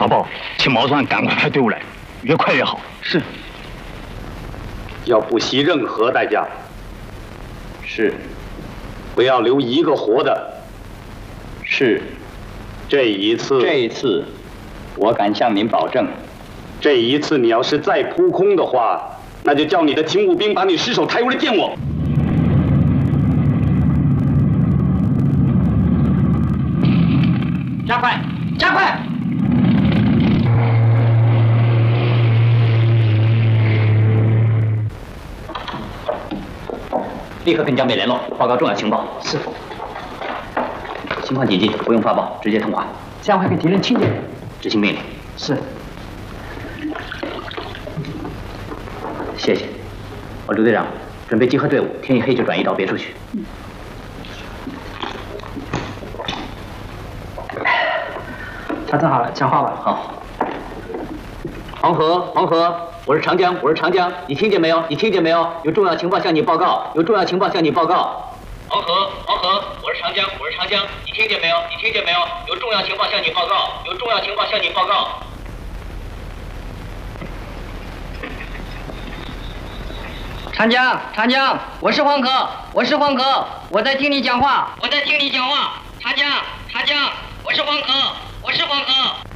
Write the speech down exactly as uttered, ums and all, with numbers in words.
法宝，请毛川赶快派队伍来，越快越好。 是。 要不惜任何代价。 是。 不要留一个活的。 是。 这一次， 这一次，我敢向您保证， 这一次你要是再扑空的话，那就叫你的勤务兵把你尸首抬过来见我。 加快，加快！ 立刻跟江北联络，报告重要情报。 是。 情况紧急，不用发报，直接通话。 这样会被敌人听见。 执行命令。 是。 谢谢。我刘队长，准备集合队伍，天一黑就转移到别处去。 嗯。调整好了，讲话吧。 好。黄河，黄河，我是长江，我是长江，你听见没有？你听见没有？有重要情报向你报告，有重要情报向你报告。黄河，黄河，我是长江，我是长江，你听见没有？你听见没有？有重要情报向你报告，有重要情报向你报告。 长江，长江，我是黄河，我是黄河，我在听你讲话，我在听你讲话。长江，长江，我是黄河，我是黄河。